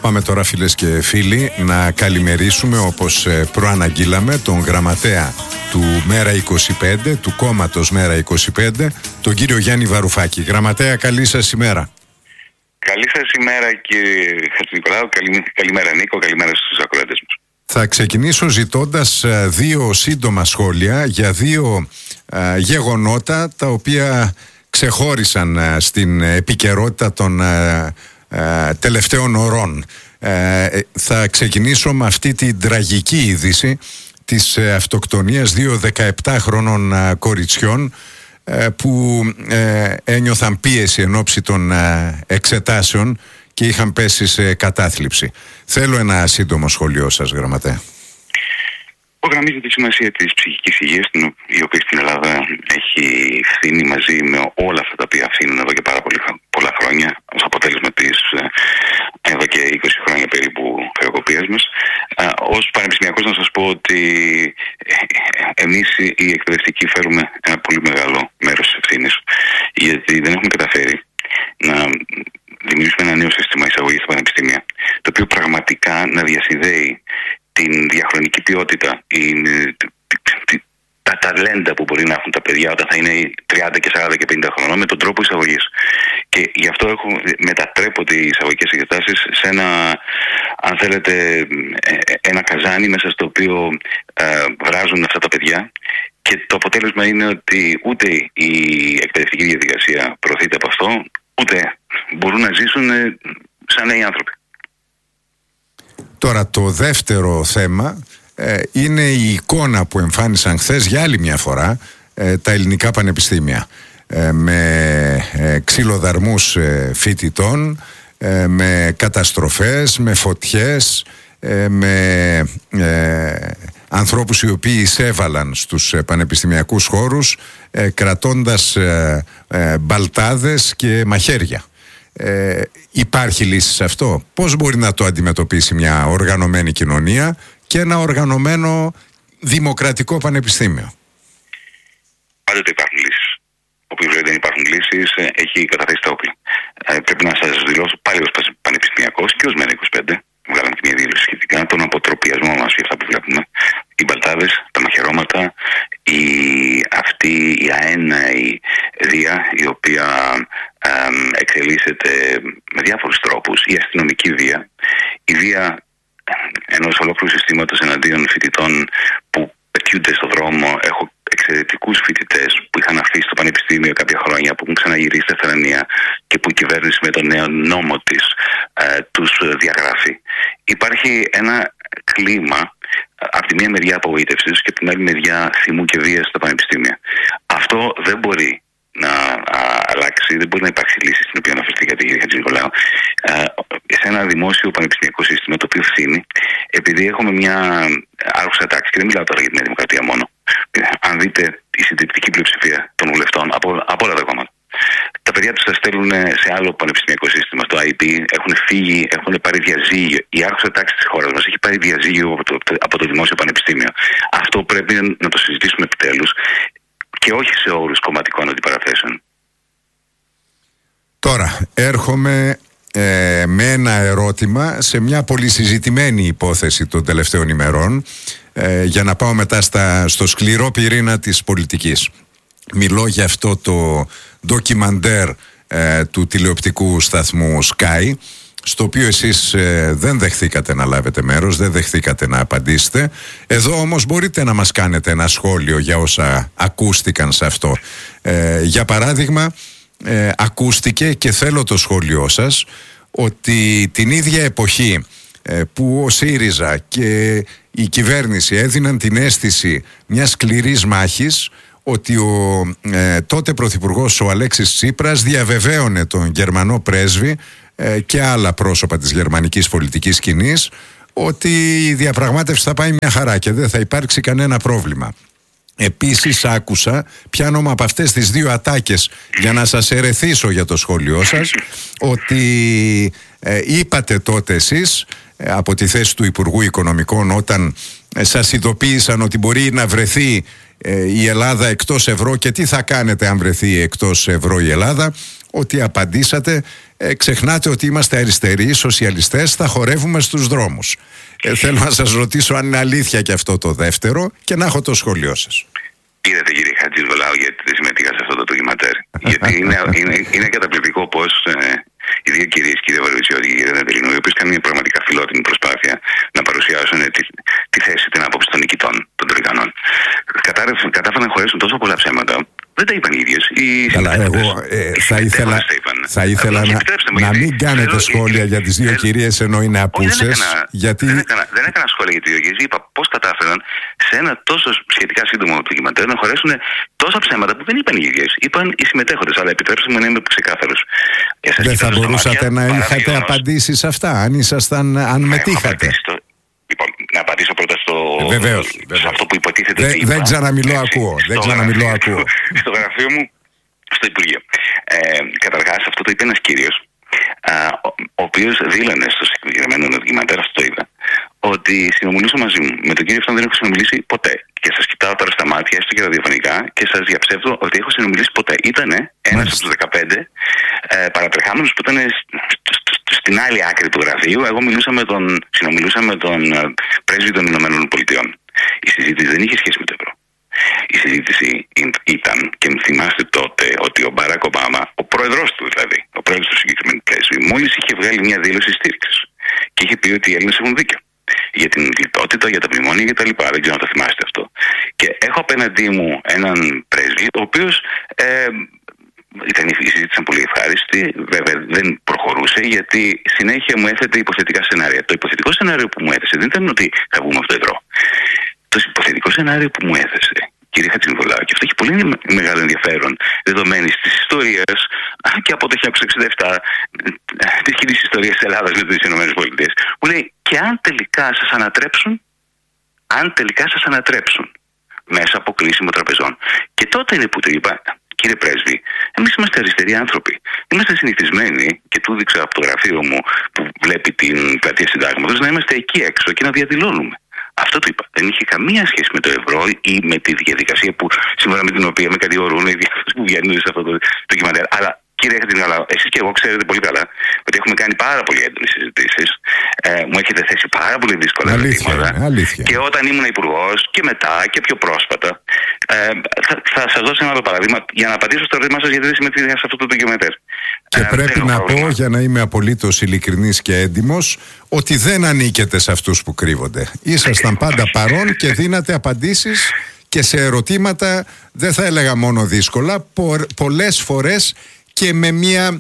Πάμε τώρα, φίλες και φίλοι, να καλημερίσουμε, όπως προαναγγείλαμε, τον γραμματέα του Μέρα 25, του κόμματος Μέρα 25, τον κύριο Γιάννη Βαρουφάκη. Γραμματέα, καλή σας ημέρα. Καλή σας ημέρα, κύριε Χατζηνικολάου. Καλημέρα, Νίκο. Καλημέρα στους ακροατές μας. Θα ξεκινήσω ζητώντας δύο σύντομα σχόλια για δύο γεγονότα τα οποία ξεχώρισαν στην επικαιρότητα των τελευταίων ωρών. Θα ξεκινήσω με αυτή την τραγική είδηση της αυτοκτονίας δύο 17χρονων κοριτσιών που ένιωθαν πίεση εν ώψη των εξετάσεων και είχαν πέσει σε κατάθλιψη. Θέλω ένα σύντομο σχόλιο σας, γραμματέα. Υπογραμμίζω τη σημασία της ψυχικής υγείας, η οποία στην Ελλάδα έχει φθήνει μαζί με όλα αυτά τα οποία φθήνουν εδώ και πάρα πολλά χρόνια, ως αποτέλεσμα της εδώ και 20 χρόνια περίπου χρεοκοπίας μας. Ως πανεπιστημιακός να σας πω ότι εμείς οι εκπαιδευτικοί φέρουμε ένα πολύ μεγάλο μέρος της ευθύνης, γιατί δεν έχουμε καταφέρει να δημιουργήσουμε ένα νέο σύστημα εισαγωγής στα πανεπιστήμια, το οποίο πραγματικά να διασυνδέει την διαχρονική ποιότητα, τα ταλέντα που μπορεί να έχουν τα παιδιά όταν θα είναι 30 και 40 και 50 χρονών, με τον τρόπο εισαγωγής. Και γι' αυτό μετατρέπονται οι εισαγωγικές εξετάσεις σε ένα, αν θέλετε, ένα καζάνι μέσα στο οποίο βράζουν αυτά τα παιδιά. Και το αποτέλεσμα είναι ότι ούτε η εκπαιδευτική διαδικασία προωθείται από αυτό, ούτε μπορούν να ζήσουν σαν νέοι άνθρωποι. Τώρα, το δεύτερο θέμα είναι η εικόνα που εμφάνισαν χθες για άλλη μια φορά τα ελληνικά πανεπιστήμια, με ξυλοδαρμούς φοιτητών, με καταστροφές, με φωτιές, με ανθρώπους οι οποίοι εισέβαλαν στους πανεπιστημιακούς χώρους κρατώντας μπαλτάδες και μαχαίρια. Υπάρχει λύση σε αυτό? Πώς μπορεί να το αντιμετωπίσει μια οργανωμένη κοινωνία και ένα οργανωμένο δημοκρατικό πανεπιστήμιο? Πάντοτε υπάρχουν λύσεις. Όποιος δεν υπάρχουν λύσεις έχει καταθέσει τα όπλα. Πρέπει να σας δηλώσω πάλι ως πανεπιστημιακός και ως Μέρα 25. Βγάλαμε και μια δήλωση σχετικά, τον αποτροπιασμό μας για αυτά που βλέπουμε. Οι μπαλτάδες, τα μαχαιρώματα, αυτή η αέναη βία, η οποία εξελίσσεται με διάφορους τρόπους, η αστυνομική βία, η βία ενός ολόκληρου συστήματος εναντίον φοιτητών που πετιούνται στον δρόμο. Έχω εξαιρετικούς φοιτητές που είχαν αφήσει το πανεπιστήμιο κάποια χρόνια, που έχουν ξαναγυρίσει στα Θεσσαλονία και που η κυβέρνηση με τον νέο νόμο της τους διαγράφει. Υπάρχει ένα κλίμα από τη μία μεριά απογοήτευσης και από την άλλη μεριά θυμού και βίας στα πανεπιστήμια. Αυτό δεν μπορεί να αλλάξει, δεν μπορεί να υπάρξει λύση στην οποία αναφερθήκατε, κύριε Χατζηνικολάου, σε ένα δημόσιο πανεπιστημιακό σύστημα το οποίο φθήνει, επειδή έχουμε μια άρχουσα τάξη, και δεν μιλάω τώρα για την Δημοκρατία μόνο. Αν δείτε η συντριπτική πλειοψηφία των βουλευτών από όλα τα κόμματα, τα παιδιά τους τα στέλνουν σε άλλο πανεπιστημιακό σύστημα, στο IB, έχουν φύγει, έχουν πάρει διαζύγιο. Η άρχουσα τάξη της χώρας μας έχει πάρει διαζύγιο από το δημόσιο πανεπιστήμιο. Αυτό πρέπει να το συζητήσουμε επιτέλους, και όχι σε όρους κομματικών αντιπαραθέσεων. Τώρα έρχομαι με ένα ερώτημα σε μια πολύ συζητημένη υπόθεση των τελευταίων ημερών, για να πάω μετά στο σκληρό πυρήνα της πολιτικής. Μιλώ για αυτό το ντοκιμαντέρ του τηλεοπτικού σταθμού Sky, στο οποίο εσείς δεν δεχθήκατε να λάβετε μέρος, δεν δεχθήκατε να απαντήσετε. Εδώ όμως μπορείτε να μας κάνετε ένα σχόλιο για όσα ακούστηκαν σε αυτό. Για παράδειγμα, ακούστηκε, και θέλω το σχόλιο σας, ότι την ίδια εποχή που ο ΣΥΡΙΖΑ και η κυβέρνηση έδιναν την αίσθηση μιας σκληρής μάχης, ότι ο τότε πρωθυπουργός ο Αλέξης Τσίπρας διαβεβαίωνε τον Γερμανό πρέσβη και άλλα πρόσωπα της γερμανικής πολιτικής σκηνής ότι η διαπραγμάτευση θα πάει μια χαρά και δεν θα υπάρξει κανένα πρόβλημα. Επίσης άκουσα, πιάνω από αυτές τις δύο ατάκες για να σας ερεθίσω για το σχόλιο σας, ότι είπατε τότε εσείς από τη θέση του Υπουργού Οικονομικών, όταν σας ειδοποίησαν ότι μπορεί να βρεθεί η Ελλάδα εκτός ευρώ και τι θα κάνετε αν βρεθεί εκτός ευρώ η Ελλάδα, ότι απαντήσατε ξεχνάτε ότι είμαστε αριστεροί, σοσιαλιστές, θα χορεύουμε στους δρόμους. Θέλω να σας ρωτήσω αν είναι αλήθεια και αυτό το δεύτερο και να έχω το σχόλιο σας. Είδατε, κύριε Χατζηβολάου, γιατί δεν συμμετείχα σε αυτό το ντοκιματέρ. Γιατί είναι καταπληκτικό πως οι δύο κυρίες, κύριε Βαρβιτσιώτη και κύριε Δεντελίνου, οι οποίες κάνουν μια πραγματικά φιλότιμη προσπάθεια να παρουσιάσουν τη θέση, την άποψη των νικητών, των Τρικανών, κατάφεραν να χωρέσουν τόσο πολλά ψέματα. Δεν τα είπαν οι ίδιες. Καλά, εγώ θα ήθελα να μην κάνετε σχόλια για τις δύο κυρίες ενώ είναι απούσες. Δεν έκανα σχόλια για τις δύο κυρίες. Είπα πώς κατάφεραν σε ένα τόσο σχετικά σύντομο ντοκιμαντέρ να χωρέσουν τόσα ψέματα που δεν είπαν οι ίδιες. Είπαν οι συμμετέχοντες. Αλλά επιτρέψτε μου να είμαι ξεκάθαρος. Δεν θα μπορούσατε να είχατε απαντήσει σε αυτά, αν μετήχατε. Λοιπόν, να απαντήσω πρώτα σε αυτό που υποτίθεται. Δεν ξαναμιλώ, ακούω. Στο γραφείο μου, στο Υπουργείο. Καταρχάς, αυτό το είπε ένας κύριος, ο οποίος δήλωνε στο συγκεκριμένο ντοκιμαντέρ, αυτό το είδα, ότι συνομιλούσα μαζί μου. Με τον κύριο αυτόν δεν έχω συνομιλήσει ποτέ. Και σας κοιτάω τώρα στα μάτια, έστω και ραδιοφωνικά, και σας διαψεύδω ότι έχω συνομιλήσει ποτέ. Ήτανε ένας από τους 15 παραπερχάμενους που ήταν στην άλλη άκρη του γραφείου. Εγώ συνομιλούσα με τον πρέσβη των Ηνωμένων Πολιτειών. Η συζήτηση δεν είχε σχέση με το ευρώ. Η συζήτηση ήταν, και θυμάστε τότε, ότι ο Μπάρακ Ομπάμα, ο πρόεδρος του δηλαδή, ο πρόεδρος του συγκεκριμένου πρέσβη, μόλις είχε βγάλει μια δήλωση στήριξης και είχε πει ότι οι Έλληνες έχουν δίκιο για την λιτότητα, για τα μνημόνια και τα λοιπά. Δεν ξέρω αν το θυμάστε αυτό. Και έχω απέναντί μου έναν πρέσβη, ο οποίος η συζήτηση ήταν πολύ ευχάριστη. Βέβαια δεν προχωρούσε, γιατί συνέχεια μου έθετε υποθετικά σενάρια. Το υποθετικό σενάριο που μου έθεσε δεν ήταν ότι θα βγούμε από το ευρώ. Το υποθετικό σενάριο που μου έθεσε, κύριε Χατζηβολάου, και αυτό έχει πολύ μεγάλο ενδιαφέρον δεδομένη τη ιστορία και από το 1967 τη κοινή ιστορία τη Ελλάδα με τις ΗΠΑ, μου λέει, και αν τελικά σας ανατρέψουν μέσα από κλείσιμο τραπεζών. Και τότε είναι που του είπα, κύριε πρέσβη, εμείς είμαστε αριστεροί άνθρωποι. Είμαστε συνηθισμένοι, και του δείξα από το γραφείο μου που βλέπει την πλατεία Συντάγματος, να είμαστε εκεί έξω και να διαδηλώνουμε. Αυτό το είπα. Δεν είχε καμία σχέση με το ευρώ ή με τη διαδικασία σύμφωνα με την οποία με κατηγορούν οι διάφοροι που βγαίνουν σε αυτό το ντοκιμαντέρ. Αλλά κύριε Χατζηβολάου, εσείς και εγώ ξέρετε πολύ καλά ότι έχουμε κάνει πάρα πολύ έντονες συζητήσεις. Μου έχετε θέσει πάρα πολύ δύσκολα ερωτήματα. Και όταν ήμουν υπουργός και μετά και πιο πρόσφατα. Θα σας δώσω ένα άλλο παράδειγμα για να απαντήσω στο ερώτημά σας, γιατί δεν συμμετείχα σε αυτό το ντοκιμαντέρ. Και πρέπει να πω, για να είμαι απολύτως ειλικρινής και έντιμος, ότι δεν ανήκετε σε αυτούς που κρύβονται. Ήσασταν πάντα παρόν και δίνατε απαντήσεις και σε ερωτήματα, δεν θα έλεγα μόνο δύσκολα, πολλές φορές και με μια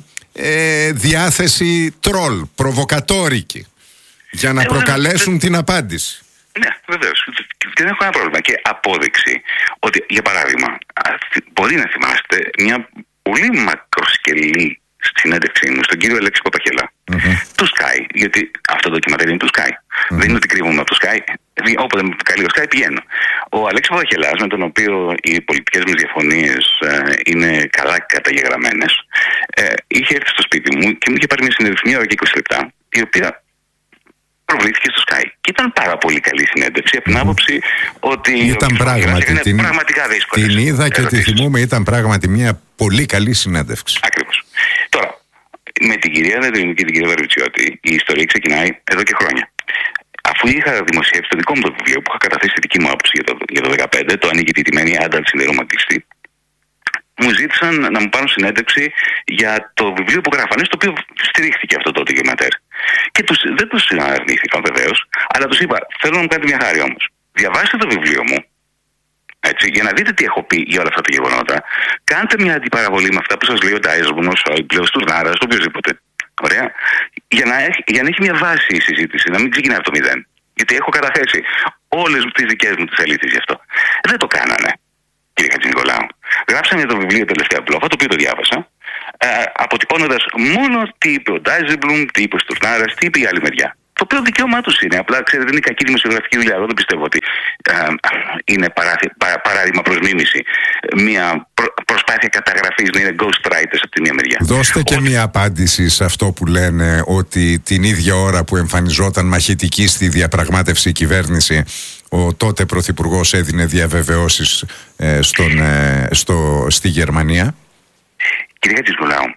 διάθεση τρόλ, προβοκατόρικη, για να προκαλέσουν την απάντηση. Ναι, βεβαίως. Δεν έχω ένα πρόβλημα. Και απόδειξη ότι, για παράδειγμα, μπορεί να θυμάστε μια πολύ μακροσκελή συνέντευξή μου στον κύριο Αλέξη Παπαχελά, του Sky, γιατί αυτό το ντοκιμαντέρ είναι του Sky. Δεν είναι ότι κρύβομαι από το Sky. Όποτε με καλεί ο Sky πηγαίνω. Ο Αλέξης Παπαχελάς, με τον οποίο οι πολιτικές μας διαφωνίες είναι καλά καταγεγραμμένες, είχε έρθει στο σπίτι μου και μου είχε πάρει μια συνέντευξη 1 ώρα και 20 λεπτά, η οποία προβλήθηκε στο Sky. Και ήταν πάρα πολύ καλή συνέντευξη από την άποψη ότι ήταν πραγματικά δύσκολη. Την είδα και τη θυμούμαι, ήταν πράγματι μια πολύ καλή συνέντευξη. Ακριβώς. Τώρα, με την κυρία Δεντελίνου και την κυρία Βαρβιτσιώτη, η ιστορία ξεκινάει εδώ και χρόνια. Αφού είχα δημοσιεύσει το δικό μου το βιβλίο, που είχα καταθέσει τη δική μου άποψη για το 2015, το «Ανοίγει τη τιμένη Adult Συνδέρωμα κλειστή», μου ζήτησαν να μου πάρουν συνέντευξη για το βιβλίο που γράφανε, στο οποίο στηρίχθηκε αυτό το ντοκιμαντέρ. Και δεν τους αρνήθηκαν βεβαίως, αλλά τους είπα: θέλω να μου κάνετε μια χάρη όμως. Διαβάστε το βιβλίο μου, έτσι, για να δείτε τι έχω πει για όλα αυτά τα γεγονότα. Κάντε μια αντιπαραβολή με αυτά που σας λέει ο Ντάιζελμπλουμ, ο Σόιμπλε, ο Στουρνάρας, οποιοδήποτε. Ωραία. Για να έχει μια βάση η συζήτηση, να μην ξεκινάει από το μηδέν. Γιατί έχω καταθέσει όλες τις δικές μου τις αλήθειες γι' αυτό. Δεν το κάνανε, κύριε Χατζηνικολάου. Γράψαμε το βιβλίο τελευταία μπλόφα, το οποίο το διάβασα, αποτυπώνοντας μόνο τι είπε ο Ντάιζελμπλουμ, τι είπε ο Στουρνάρας, τι είπε η άλλη μεριά. Το οποίο δικαίωμά τους είναι. Απλά ξέρετε, είναι κακή δημοσιογραφική δουλειά. Εγώ δεν πιστεύω ότι είναι παράδειγμα προς μίμηση. Μια προσπάθεια καταγραφής να είναι ghostwriters από τη μία μεριά. Δώστε και μια απάντηση σε αυτό που λένε, ότι την ίδια ώρα που εμφανιζόταν μαχητική στη διαπραγμάτευση η κυβέρνηση, ο τότε πρωθυπουργός έδινε διαβεβαιώσεις στη Γερμανία. Κύριε Χατζηνικολάου,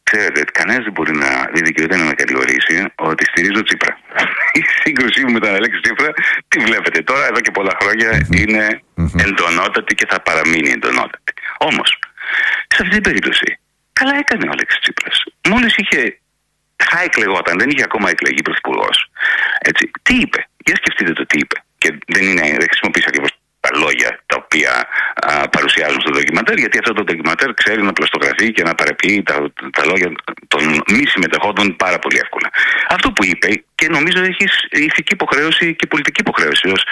Ξέρετε, κανένας δεν δικαιούται να με κατηγορήσει ότι στηρίζω Τσίπρα. Η σύγκρουσή μου με τον Αλέξη Τσίπρα, τη βλέπετε τώρα, εδώ και πολλά χρόνια, είναι εντονότατη και θα παραμείνει εντονότατη. Όμως, σε αυτή την περίπτωση, καλά έκανε ο Αλέξης Τσίπρας. Μόλις θα εκλεγόταν, δεν είχε ακόμα εκλεγεί πρωθυπουργός. Τι είπε? Για σκεφτείτε το τι είπε. Και δεν χρησιμοποίησα ακριβώς τα λόγια τα οποία παρουσιάζουν στο ντοκιμαντέρ, γιατί αυτό το ντοκιμαντέρ ξέρει να πλαστογραφεί και να παραποιεί τα λόγια των μη συμμετεχόντων πάρα πολύ εύκολα. Αυτό που είπε, και νομίζω έχει ηθική υποχρέωση και πολιτική υποχρέωση ως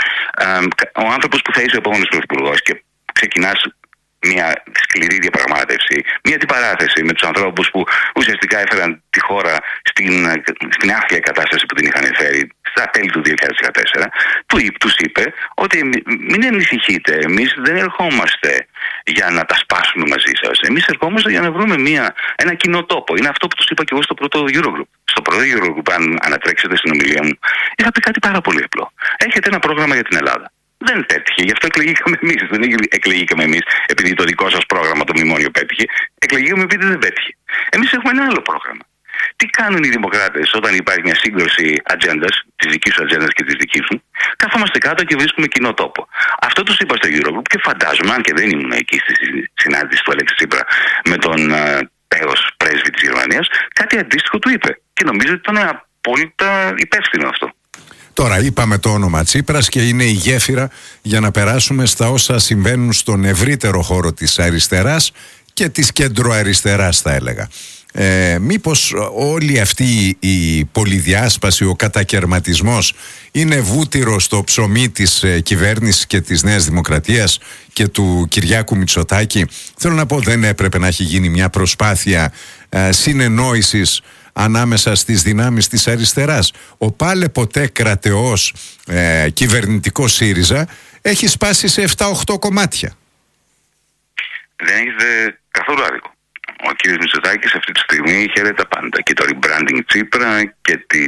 ο άνθρωπος που θα είσαι ο επόμενος πρωθυπουργός και ξεκινάς μια σκληρή διαπραγμάτευση, μια αντιπαράθεση με τους ανθρώπους που ουσιαστικά έφεραν τη χώρα στην άθλια κατάσταση που την είχαν φέρει στα τέλη του 2014, τους είπε ότι μην ανησυχείτε, εμείς δεν ερχόμαστε για να τα σπάσουμε μαζί σας. Εμείς ερχόμαστε για να βρούμε ένα κοινό τόπο. Είναι αυτό που τους είπα και εγώ στο πρώτο Eurogroup. Στο πρώτο Eurogroup, αν ανατρέξετε στην ομιλία μου, είχα πει κάτι πάρα πολύ απλό. Έχετε ένα πρόγραμμα για την Ελλάδα. Δεν πέτυχε, γι' αυτό εκλεγήκαμε εμείς. Δεν εκλεγήκαμε εμείς επειδή το δικό σας πρόγραμμα, το μνημόνιο, πέτυχε. Εκλεγήκαμε επειδή δεν πέτυχε. Εμείς έχουμε ένα άλλο πρόγραμμα. Τι κάνουν οι δημοκράτες όταν υπάρχει μια σύγκρουση ατζέντας, της δικής σου ατζέντας και της δικής μου? Κάθομαστε κάτω και βρίσκουμε κοινό τόπο. Αυτό τους είπα στο Eurogroup και φαντάζομαι, αν και δεν ήμουν εκεί στη συνάντηση του Αλέξη Τσίπρα με τον τέος πρέσβη της Γερμανίας, κάτι αντίστοιχο του είπε. Και νομίζω ότι ήταν απόλυτα υπεύθυνο αυτό. Τώρα είπαμε το όνομα Τσίπρας και είναι η γέφυρα για να περάσουμε στα όσα συμβαίνουν στον ευρύτερο χώρο της αριστεράς και της κεντροαριστεράς, θα έλεγα. Μήπως όλη αυτή η πολυδιάσπαση, ο κατακερματισμός είναι βούτυρο στο ψωμί της κυβέρνησης και της Νέας Δημοκρατίας και του Κυριάκου Μητσοτάκη? Θέλω να πω, δεν έπρεπε να έχει γίνει μια προσπάθεια συνεννόησης ανάμεσα στις δυνάμεις της αριστεράς? Ο πάλε ποτέ κρατεός κυβερνητικός ΣΥΡΙΖΑ έχει σπάσει σε 7-8 κομμάτια. Δεν έχετε καθόλου άδικο. Ο κ. Μητσοτάκης αυτή τη στιγμή χαίρεται τα πάντα. Και το rebranding Τσίπρα και την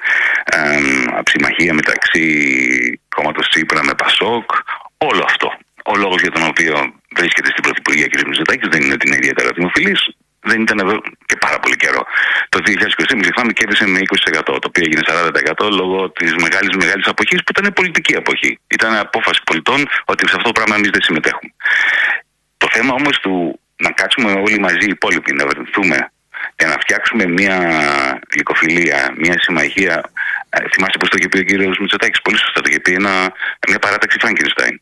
συμμαχία μεταξύ κόμματος Τσίπρα με Πασόκ. Όλο αυτό. Ο λόγος για τον οποίο βρίσκεται στην Πρωθυπουργία κ. Μητσοτάκης δεν είναι ότι είναι ιδιαίτερα δημοφιλής. Δεν ήταν εδώ και πάρα πολύ καιρό. Το 2020, μην ξεχνάμε, κέρδισε με 20%, το οποίο έγινε 40% λόγω της μεγάλης αποχής, που ήταν πολιτική αποχή. Ήταν απόφαση πολιτών ότι σε αυτό το πράγμα εμείς δεν συμμετέχουμε. Το θέμα όμως του να κάτσουμε όλοι μαζί οι υπόλοιποι, να βρεθούμε και να φτιάξουμε μια γλυκοφιλία, μια συμμαχία. Θυμάστε πως το είχε πει ο κ. Μητσοτάκης? Πολύ σωστά το είχε πει, μια παράταξη Frankenstein.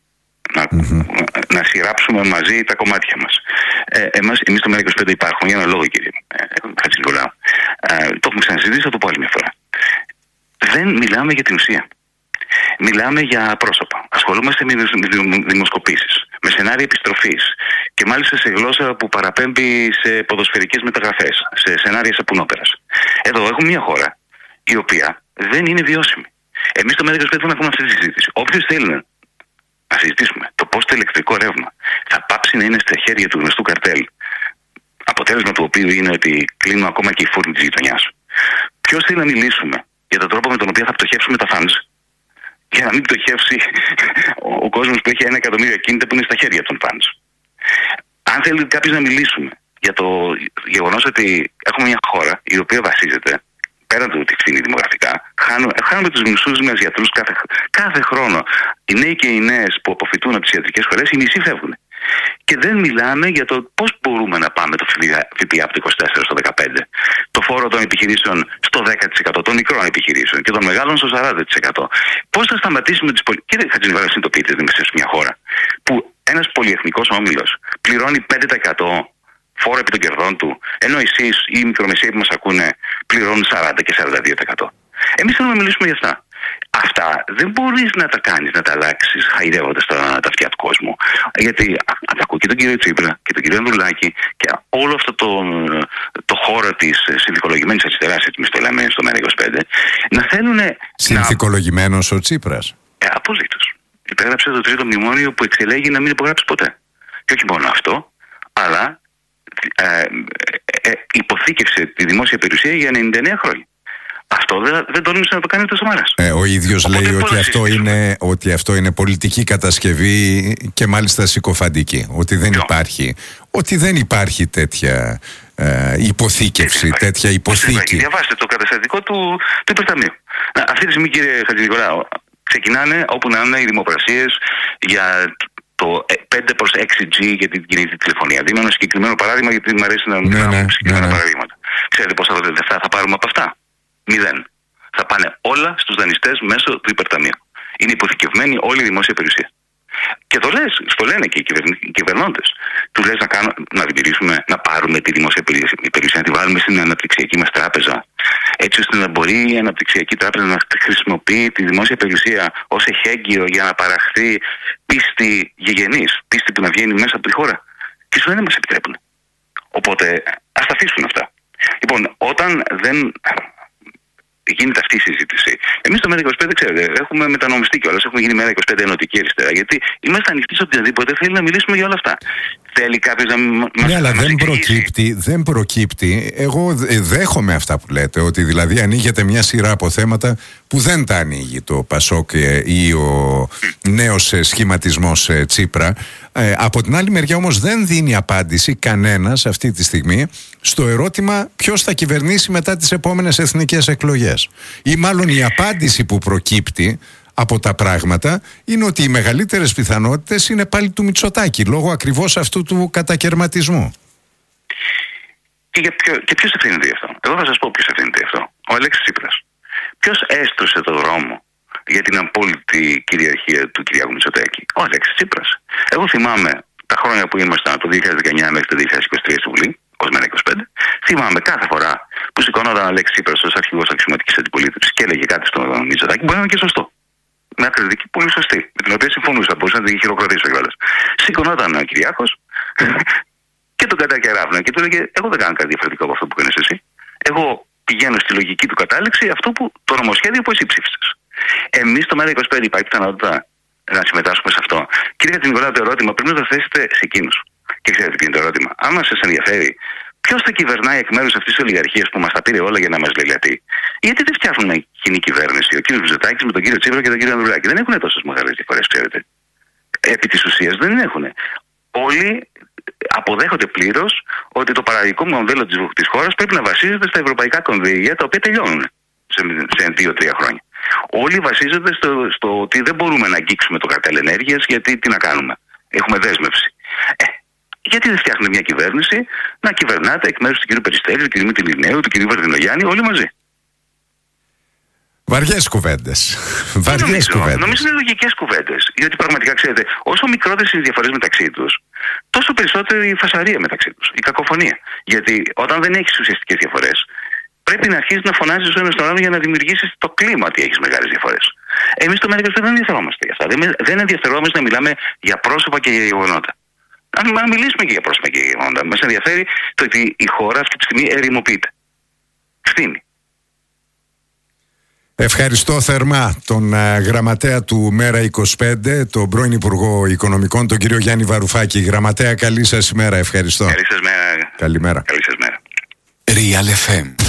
Να σειράψουμε μαζί τα κομμάτια μας. Εμείς το ΜΕΡΑ25 υπάρχουμε για ένα λόγο, κύριε Χατζηνικολάου. Το έχουμε ξανασυζητήσει, θα το πω άλλη μια φορά. Δεν μιλάμε για την ουσία. Μιλάμε για πρόσωπα. Ασχολούμαστε με δημοσκοπήσεις, με σενάρια επιστροφής και μάλιστα σε γλώσσα που παραπέμπει σε ποδοσφαιρικές μεταγραφές, σε σενάρια σαπουνόπερας. Εδώ έχουμε μια χώρα η οποία δεν είναι βιώσιμη. Εμείς το ΜΕΡΑ25 δεν έχουμε αυτή τη συζήτηση. Όποιος θέλει να συζητήσουμε το πώς το ηλεκτρικό ρεύμα θα πάψει να είναι στα χέρια του γνωστού καρτέλ, αποτέλεσμα του οποίου είναι ότι κλείνουν ακόμα και οι φούρνοι της γειτονιάς. Ποιος θέλει να μιλήσουμε για τον τρόπο με τον οποίο θα πτωχεύσουμε τα funds, για να μην πτωχεύσει ο κόσμος που έχει 1 εκατομμύριο ακίνητα που είναι στα χέρια των funds? Αν θέλει κάποιος να μιλήσουμε για το γεγονός ότι έχουμε μια χώρα η οποία βασίζεται, πέραν του ότι φθήνει δημογραφικά, χάνουμε τους μισούς μας γιατρούς κάθε χρόνο. Οι νέοι και οι νέες που αποφυτούν από τις ιατρικές σχολές, οι μισοί φεύγουν. Και δεν μιλάμε για το πώς μπορούμε να πάμε το ΦΠΑ από το 24% στο 15%, το φόρο των επιχειρήσεων στο 10%, των μικρών επιχειρήσεων και των μεγάλων στο 40%. Πώς θα σταματήσουμε τις Κύριε Χατζηνικολάου, συνειδητοποιείτε ότι είμαστε σε μια χώρα που ένας πολυεθνικός όμιλος πληρώνει 5% φόρο επί των κερδών του, ενώ εσείς ή οι μικρομεσαίοι που μας ακούνε πληρώνουν 40% και 42%. Εμείς θέλουμε να μιλήσουμε για αυτά. Αυτά δεν μπορείς να τα κάνεις, να τα αλλάξεις χαϊδεύοντας τα αυτιά του κόσμου. Γιατί ακούω και τον κύριο Τσίπρα και τον κύριο Ανδρουλάκη και όλο αυτό το χώρο της συνθηκολογημένης αριστεράς, έτσι εμείς το λέμε στο ΜΕΡΑ25, να θέλουν. Συνθηκολογημένος ο Τσίπρας? Απολύτως. Υπέγραψε το τρίτο μνημόνιο που εξελέγει να μην υπογράψει ποτέ. Και όχι μόνο αυτό, αλλά υποθήκευσε τη δημόσια περιουσία για 99 χρόνια. Αυτό δεν τόλμησε να το κάνει ο Σαμαράς. Ο ίδιος λέει ότι αυτό είναι πολιτική κατασκευή και μάλιστα συκοφαντική. Ότι δεν υπάρχει ότι δεν υπάρχει τέτοια υποθήκευση, τέτοια υποθήκη. Διαβάστε το καταστατικό του υπερταμείου. Αυτή τη στιγμή, κύριε Χατζηνικολάου, ξεκινάνε όπου να είναι οι δημοπρασίες για το 5/6G για την κινητή τηλεφωνία. Δίνω ένα συγκεκριμένο παράδειγμα, γιατί μου αρέσει να συγκεκριμένα παραδείγματα. Ξέρετε πόσα λεφτά θα πάρουμε από αυτά? 0. Θα πάνε όλα στους δανειστές μέσω του υπερταμείου. Είναι υποθηκευμένη όλη η δημόσια περιουσία. Και το λένε και οι κυβερνώντες. Του λες να δημιουργήσουμε, να πάρουμε τη δημόσια περιουσία, να τη βάλουμε στην αναπτυξιακή μας τράπεζα, έτσι ώστε να μπορεί η αναπτυξιακή τράπεζα να χρησιμοποιεί τη δημόσια περιουσία ως εχέγγυο για να παραχθεί πίστη γηγενής, πίστη που να βγαίνει μέσα από τη χώρα. Και σου λένε μας επιτρέπουν. Οπότε ας τα αφήσουν αυτά. Λοιπόν, όταν δεν γίνεται αυτή η συζήτηση. Εμείς στο ΜΕΡΑ25, ξέρετε, έχουμε μετανομιστεί κιόλας. Έχουμε γίνει ΜΕΡΑ25 ενωτική αριστερά. Γιατί είμαστε ανοιχτοί σε οποιαδήποτε θέλει να μιλήσουμε για όλα αυτά. Θέλει κάποιος να μας. Ναι, αλλά δεν προκύπτει. Εγώ δέχομαι αυτά που λέτε. Ότι δηλαδή ανοίγεται μια σειρά από θέματα που δεν τα ανοίγει το ΠΑΣΟΚ ή ο νέος σχηματισμός Τσίπρα. Από την άλλη μεριά όμως δεν δίνει απάντηση κανένας αυτή τη στιγμή στο ερώτημα ποιος θα κυβερνήσει μετά τις επόμενες εθνικές εκλογές. Ή μάλλον η απάντηση που προκύπτει από τα πράγματα είναι ότι οι μεγαλύτερες πιθανότητες είναι πάλι του Μητσοτάκη, λόγω ακριβώς αυτού του κατακερματισμού. Και ποιος ευθύνεται γι' αυτό? Εγώ θα σας πω ποιος ευθύνεται γι' αυτό. Ο Αλέξης Τσίπρας. Ποιος έστρωσε το δρόμο για την απόλυτη κυριαρχία του Κυριάκου Μητσοτάκη? Ο Αλέξης Τσίπρας. Εγώ θυμάμαι τα χρόνια που ήμασταν από το 2019 μέχρι το 2023 στη Βουλή, ως ΜΕΡΑ25, θυμάμαι κάθε φορά που σηκωνόταν ο Αλέξης Τσίπρας ως αρχηγός αξιωματικής αντιπολίτευσης και έλεγε κάτι στον Μητσοτάκη, μπορεί να είναι και σωστό. Μια κριτική πολύ σωστή, με την οποία συμφωνούσα, μπορούσα να την χειροκροτήσω κιόλας. Σηκωνόταν ο Κυριάκος και τον κατακεράβνε και του έλεγε: εγώ δεν κάνω κάτι διαφορετικό από αυτό που κάνεις εσύ. Εγώ πηγαίνω στη λογική του κατάληξη αυτό που το νομοσχέδιο που εσύ ψήφισες. Εμείς στο ΜΕΡΑ25 υπάρχει πιθανότητα να συμμετάσχουμε σε αυτό? Κύριε Χατζηνικολάου, το ερώτημα πρέπει να το θέσετε σε εκείνους. Και ξέρετε ποιο είναι το ερώτημα? Αν σας ενδιαφέρει ποιος θα κυβερνάει εκ μέρους αυτής της ολιγαρχίας που μας τα πήρε όλα για να μας λελιατεί, γιατί δεν φτιάχνουν κοινή κυβέρνηση ο κύριος Μητσοτάκης με τον κύριο Τσίπρα και τον κύριο Ανδρουλάκη? Δεν έχουν τόσες μεγάλες διαφορές, ξέρετε. Επί της ουσίας δεν έχουν. Όλοι αποδέχονται πλήρως ότι το παραγωγικό μοντέλο της χώρας πρέπει να βασίζεται στα ευρωπαϊκά κονδύλια, τα οποία τελειώνουν σε 2-3 χρόνια. Όλοι βασίζονται στο ότι δεν μπορούμε να αγγίξουμε το καρτέλ ενέργειας, γιατί τι να κάνουμε? Έχουμε δέσμευση. Γιατί δεν φτιάχνει μια κυβέρνηση να κυβερνάτε εκ μέρους του κ. Περιστέρη, του κ. Μητυλινέου, του κ. Βαρδινογιάννη, όλοι μαζί? Βαριές κουβέντες. Νομίζω είναι λογικές κουβέντες. Γιατί πραγματικά, ξέρετε, όσο μικρότερες οι διαφορές μεταξύ τους, τόσο περισσότερη η φασαρία μεταξύ τους, η κακοφωνία. Γιατί όταν δεν έχεις ουσιαστικές διαφορές, πρέπει να αρχίσεις να φωνάζεις ο ένας τον άλλον για να δημιουργήσεις το κλίμα ότι έχεις μεγάλες διαφορές. Εμείς στο ΜΕΡΑ25 δεν ενδιαφερόμαστε για αυτά. Δεν ενδιαφερόμαστε να μιλάμε για πρόσωπα και για γεγονότα. Να μιλήσουμε και για πρόσωπα και για γεγονότα. Μας ενδιαφέρει το ότι η χώρα αυτή τη στιγμή ερημοποιείται. Ευθύνη. Ευχαριστώ θερμά τον γραμματέα του ΜΕΡΑ25, τον πρώην Υπουργό Οικονομικών, τον κύριο Γιάννη Βαρουφάκη. Γραμματέα, καλή σας ημέρα. Ευχαριστώ. Καλή σας μέρα. Καλημέρα. Καλή σας μέρα. Real FM